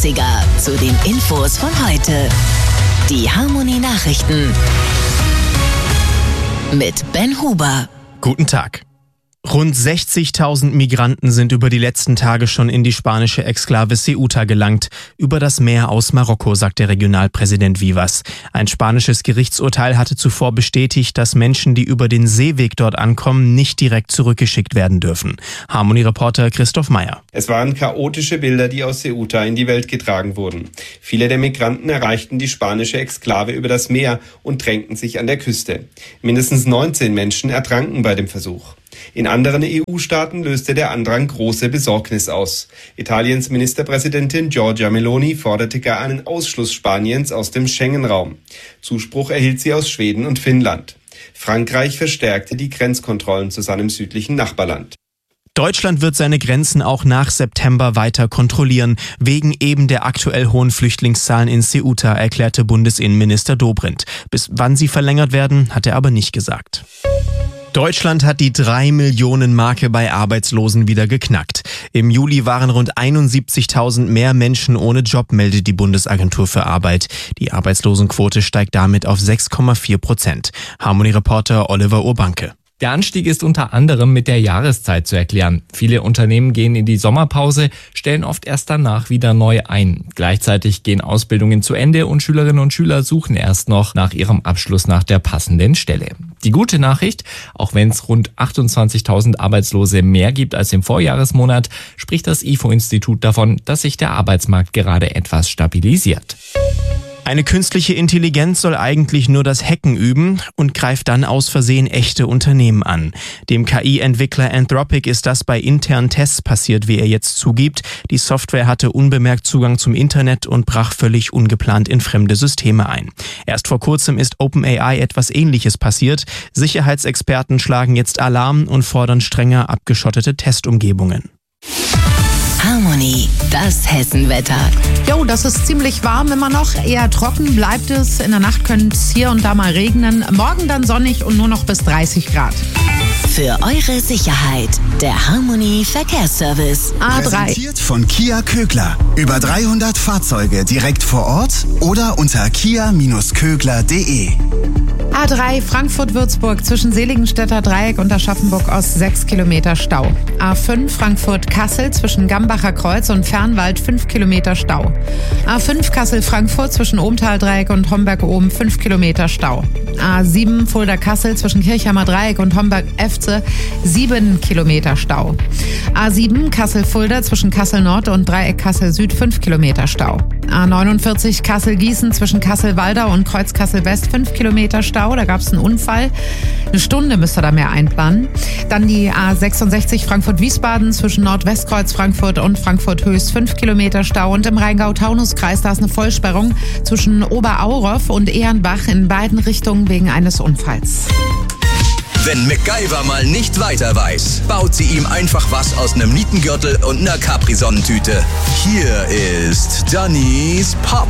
Klassiker zu den Infos von heute. Die Harmony Nachrichten mit Ben Huber. Guten Tag. Rund 60.000 Migranten sind über die letzten Tage schon in die spanische Exklave Ceuta gelangt. Über das Meer aus Marokko, sagt der Regionalpräsident Vivas. Ein spanisches Gerichtsurteil hatte zuvor bestätigt, dass Menschen, die über den Seeweg dort ankommen, nicht direkt zurückgeschickt werden dürfen. Harmony-Reporter Christoph Meyer. Es waren chaotische Bilder, die aus Ceuta in die Welt getragen wurden. Viele der Migranten erreichten die spanische Exklave über das Meer und drängten sich an der Küste. Mindestens 19 Menschen ertranken bei dem Versuch. In anderen EU-Staaten löste der Andrang große Besorgnis aus. Italiens Ministerpräsidentin Giorgia Meloni forderte gar einen Ausschluss Spaniens aus dem Schengen-Raum. Zuspruch erhielt sie aus Schweden und Finnland. Frankreich verstärkte die Grenzkontrollen zu seinem südlichen Nachbarland. Deutschland wird seine Grenzen auch nach September weiter kontrollieren, wegen eben der aktuell hohen Flüchtlingszahlen in Ceuta, erklärte Bundesinnenminister Dobrindt. Bis wann sie verlängert werden, hat er aber nicht gesagt. Deutschland hat die 3-Millionen-Marke bei Arbeitslosen wieder geknackt. Im Juli waren rund 71.000 mehr Menschen ohne Job, meldet die Bundesagentur für Arbeit. Die Arbeitslosenquote steigt damit auf 6,4%. Harmony-Reporter Oliver Urbanke. Der Anstieg ist unter anderem mit der Jahreszeit zu erklären. Viele Unternehmen gehen in die Sommerpause, stellen oft erst danach wieder neu ein. Gleichzeitig gehen Ausbildungen zu Ende und Schülerinnen und Schüler suchen erst noch nach ihrem Abschluss nach der passenden Stelle. Die gute Nachricht, auch wenn es rund 28.000 Arbeitslose mehr gibt als im Vorjahresmonat, spricht das IFO-Institut davon, dass sich der Arbeitsmarkt gerade etwas stabilisiert. Eine künstliche Intelligenz soll eigentlich nur das Hacken üben und greift dann aus Versehen echte Unternehmen an. Dem KI-Entwickler Anthropic ist das bei internen Tests passiert, wie er jetzt zugibt. Die Software hatte unbemerkt Zugang zum Internet und brach völlig ungeplant in fremde Systeme ein. Erst vor kurzem ist OpenAI etwas Ähnliches passiert. Sicherheitsexperten schlagen jetzt Alarm und fordern strenger abgeschottete Testumgebungen. Harmony, das Hessenwetter. Jo, das ist ziemlich warm immer noch. Eher trocken bleibt es. In der Nacht könnte es hier und da mal regnen. Morgen dann sonnig und nur noch bis 30 Grad. Für eure Sicherheit, der Harmony Verkehrsservice. A3. Präsentiert von Kia Kögler. Über 300 Fahrzeuge direkt vor Ort oder unter kia-kögler.de. A3 Frankfurt-Würzburg zwischen Seligenstädter Dreieck und Aschaffenburg-Ost 6 Kilometer Stau. A5 Frankfurt-Kassel zwischen Gambacher Kreuz und Fernwald 5 Kilometer Stau. A5 Kassel-Frankfurt zwischen Ohmtal-Dreieck und Homberg-Oben 5 Kilometer Stau. A7 Fulda-Kassel zwischen Kirchheimer Dreieck und Homberg-Efze 7 Kilometer Stau. A7 Kassel-Fulda zwischen Kassel-Nord und Dreieck Kassel-Süd 5 Kilometer Stau. A49 Kassel-Gießen zwischen Kassel-Waldau und Kreuz Kassel-West 5 Kilometer Stau. Da gab es einen Unfall. Eine Stunde müsst ihr da mehr einplanen. Dann die A66 Frankfurt-Wiesbaden zwischen Nordwestkreuz Frankfurt und Frankfurt-Höchst 5 Kilometer Stau. Und im Rheingau-Taunus-Kreis, da ist eine Vollsperrung zwischen Oberauroff und Ehrenbach in beiden Richtungen wegen eines Unfalls. Wenn MacGyver mal nicht weiter weiß, baut sie ihm einfach was aus einem Nietengürtel und einer Capri-Sonnentüte. Hier ist Dannys Pop